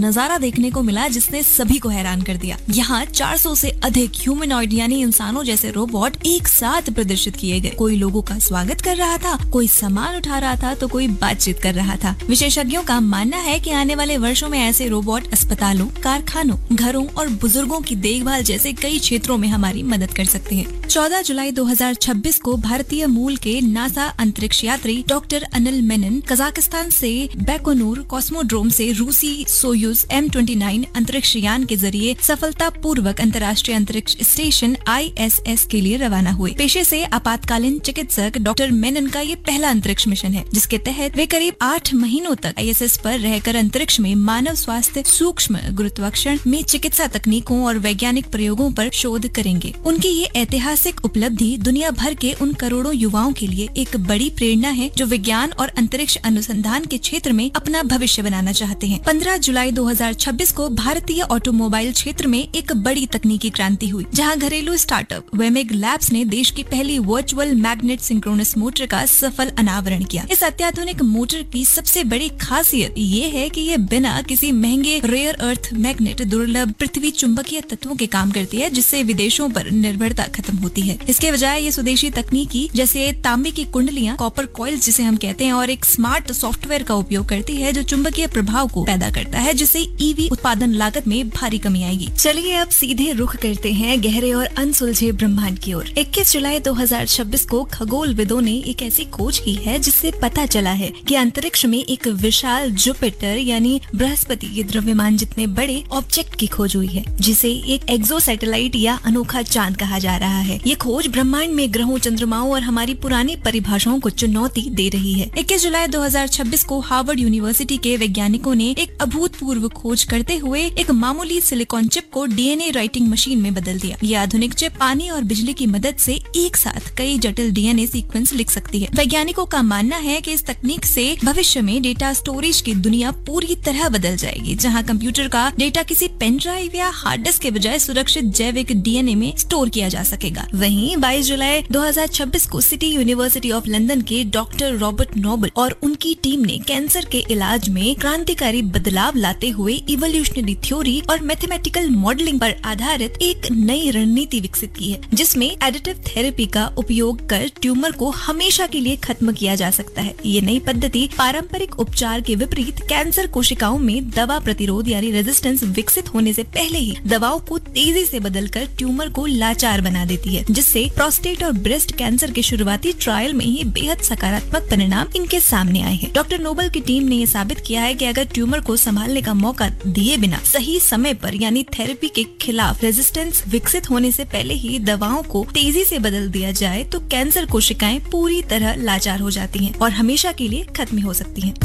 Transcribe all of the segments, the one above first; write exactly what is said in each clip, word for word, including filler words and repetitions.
नजारा देखने को मिला जिसने सभी को हैरान कर दिया। यहाँ चार सौ से अधिक ह्यूमनॉइड यानी इंसानों जैसे रोबोट एक साथ प्रदर्शित किए गए। कोई लोगों का स्वागत कर रहा था, कोई सामान उठा रहा था, तो कोई बातचीत कर रहा था। विशेषज्ञों का मानना है कि आने वाले वर्षों में ऐसे रोबोट अस्पतालों, कारखानों, घरों और बुजुर्गों की देखभाल जैसे कई क्षेत्रों में हमारी मदद कर सकते हैं। चौदह जुलाई दो हज़ार छब्बीस को भारतीय मूल के नासा अंतरिक्ष यात्री डॉक्टर अनिल मेनन कजाकिस्तान से बैकोनूर कॉस्मोड्रोम से रूसी सोयूज एम उनतीस अंतरिक्ष यान के जरिए सफलतापूर्वक अंतर्राष्ट्रीय अंतरिक्ष स्टेशन आई एस एस के लिए रवाना हुए। पेशे से आपातकालीन चिकित्सक डॉक्टर मेनन का ये पहला अंतरिक्ष मिशन है, जिसके तहत वे करीब आठ महीनों तक आई एस एस पर रहकर अंतरिक्ष में मानव स्वास्थ्य, सूक्ष्म गुरुत्वाकर्षण में चिकित्सा तकनीकों और वैज्ञानिक प्रयोगों पर शोध करेंगे। उनकी ये ऐतिहासिक उपलब्धि दुनिया भर के उन करोड़ों युवाओं के लिए एक बड़ी प्रेरणा है जो विज्ञान और अंतरिक्ष अनुसंधान के क्षेत्र में अपना भविष्य बनाना चाहते हैं। पंद्रह जुलाई दो हज़ार छब्बीस को भारतीय ऑटोमोबाइल क्षेत्र में एक बड़ी तकनीकी क्रांति हुई, जहां घरेलू स्टार्टअप वेमेग लैब्स ने देश की पहली वर्चुअल मैग्नेट सिंक्रोनस मोटर का सफल अनावरण किया। इस अत्याधुनिक मोटर की सबसे बड़ी खासियत ये है कि ये बिना किसी महंगे रेयर अर्थ मैग्नेट दुर्लभ पृथ्वी चुंबकीय तत्वों के काम करती है, जिससे विदेशों पर निर्भरता खत्म होती है। इसके बजाय ये स्वदेशी तकनीकी जैसे तांबे की कुंडलियां, कॉपर कॉइल्स जिसे हम कहते हैं, और एक स्मार्ट सॉफ्टवेयर का उपयोग करती है जो चुंबकीय प्रभाव को पैदा करता है, जिससे ईवी उत्पादन लागत में भारी कमी आएगी। चलिए अब सीधे रुख करते हैं गहरे और अनसुलझे ब्रह्मांड की ओर। इक्कीस जुलाई दो हज़ार छब्बीस को खगोलविदों ने एक ऐसी खोज की है जिससे पता चला है कि अंतरिक्ष में एक विशाल जुपिटर यानी बृहस्पति के द्रव्यमान जितने बड़े ऑब्जेक्ट की खोज हुई है, जिसे एक एक्सो सैटेलाइट या अनोखा चांद कहा जा रहा है। ये खोज ब्रह्मांड में ग्रहों, चंद्रमाओं और हमारी पुरानी परिभाषाओं को चुनौती दे रही है। इक्कीस जुलाई दो हज़ार छब्बीस को हार्वर्ड यूनिवर्सिटी के वैज्ञानिकों ने एक अभूतपूर्व खोज करते हुए एक मामूली सिलिकॉन चिप को D N A writing machine में बदल दिया। ये आधुनिक चिप पानी और बिजली की मदद से एक साथ कई जटिल डी एन ए सीक्वेंस लिख सकती है। वैज्ञानिकों का मानना है कि इस तकनीक से भविष्य में डेटा स्टोरेज की दुनिया पूरी तरह बदल जाएगी, जहाँ कंप्यूटर का डेटा किसी पेन ड्राइव या हार्ड डिस्क के बजाय सुरक्षित जैविक डी एन ए में स्टोर किया जा सकेगा। वहीं बाईस जुलाई दो हज़ार छब्बीस को सिटी यूनिवर्सिटी ऑफ लंदन के डॉक्टर रॉबर्ट नोबल और उनकी टीम ने कैंसर के इलाज में क्रांतिकारी बदलाव लाते हुए इवोल्यूशनरी थ्योरी और मैथमेटिकल मॉडलिंग पर आधारित एक नई रणनीति विकसित की है, जिसमें एडिटिव थेरेपी का उपयोग कर ट्यूमर को हमेशा के लिए खत्म किया जा सकता है। ये नई पद्धति पारंपरिक उपचार के विपरीत कैंसर कोशिकाओं में दवा प्रतिरोध यानी रेजिस्टेंस विकसित होने से पहले ही दवाओं को तेजी से बदलकर ट्यूमर को लाचार बना देती है, जिससे प्रोस्टेट और ब्रेस्ट कैंसर के शुरुआती ट्रायल में ही बेहद सकारात्मक परिणाम इनके सामने आए हैं। डॉक्टर नोबल की टीम ने ये साबित किया है कि अगर ट्यूमर को संभालने का मौका दिए बिना सही समय पर यानी थेरेपी के खिलाफ रेजिस्टेंस विकसित होने से पहले ही दवाओं को तेजी से बदल दिया जाए तो कैंसर कोशिकाएं पूरी तरह लाचार हो जाती हैं और हमेशा के लिए खत्म हो सकती हैं।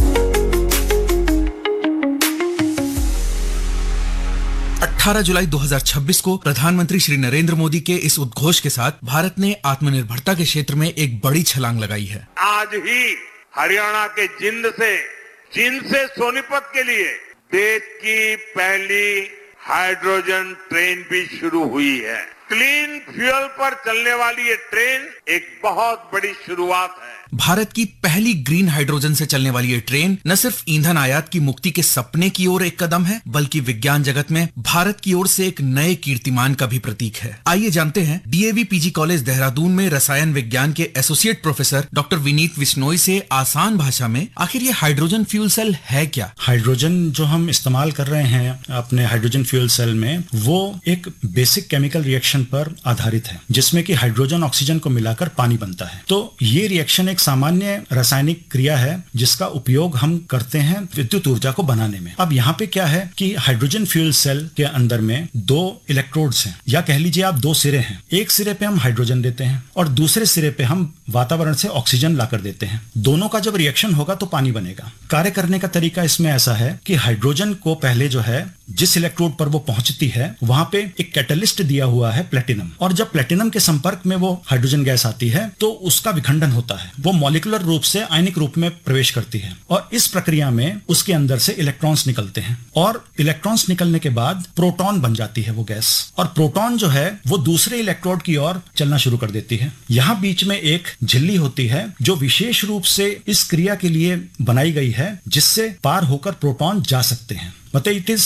अठारह जुलाई दो हज़ार छब्बीस को प्रधानमंत्री श्री नरेंद्र मोदी के इस उद्घोष के साथ भारत ने आत्मनिर्भरता के क्षेत्र में एक बड़ी छलांग लगाई है। आज ही हरियाणा के जिंद से जिंद से सोनीपत के लिए देश की पहली हाइड्रोजन ट्रेन भी शुरू हुई है। क्लीन फ्यूल पर चलने वाली ये ट्रेन एक बहुत बड़ी शुरुआत है। भारत की पहली ग्रीन हाइड्रोजन से चलने वाली ये ट्रेन न सिर्फ ईंधन आयात की मुक्ति के सपने की ओर एक कदम है, बल्कि विज्ञान जगत में भारत की ओर से एक नए कीर्तिमान का भी प्रतीक है। आइए जानते हैं D A V P G college Dehradun में रसायन विज्ञान के associate professor doctor Vineet Bishnoi से आसान भाषा में आखिर ये हाइड्रोजन फ्यूल सेल है क्या। हाइड्रोजन जो हम इस्तेमाल कर रहे हैं अपने हाइड्रोजन फ्यूल सेल में, वो एक बेसिक केमिकल रिएक्शन पर आधारित है, जिसमें कि हाइड्रोजन ऑक्सीजन को मिलाकर पानी बनता है। तो ये रिएक्शन एक सामान्य रासायनिक क्रिया है जिसका उपयोग हम करते हैं विद्युत ऊर्जा को बनाने में। अब यहाँ पे क्या है कि हाइड्रोजन फ्यूल सेल के अंदर में दो इलेक्ट्रोड्स हैं, या कह लीजिए आप दो सिरे हैं। एक सिरे पे हम हाइड्रोजन देते हैं और दूसरे सिरे पे हम वातावरण से ऑक्सीजन लाकर देते हैं। दोनों का जब रिएक्शन होगा तो पानी बनेगा। कार्य करने का तरीका इसमें ऐसा है कि हाइड्रोजन को पहले जो है जिस इलेक्ट्रोड पर वो पहुंचती है वहां पे एक कैटलिस्ट दिया हुआ है प्लेटिनम, और जब प्लेटिनम के संपर्क में वो हाइड्रोजन गैस आती है तो उसका विखंडन होता है, वो मॉलिक्यूलर रूप से आयनिक रूप में प्रवेश करती है और इस प्रक्रिया में उसके अंदर से इलेक्ट्रॉन्स निकलते हैं और इलेक्ट्रॉन्स निकलने के बाद प्रोटॉन बन जाती है वो गैस, और प्रोटॉन जो है वो दूसरे इलेक्ट्रोड की ओर चलना शुरू कर देती है। यहाँ बीच में एक झिल्ली होती है जो विशेष रूप से इस क्रिया के लिए बनाई गई है, जिससे पार होकर प्रोटॉन जा सकते हैं। मतलब इट इज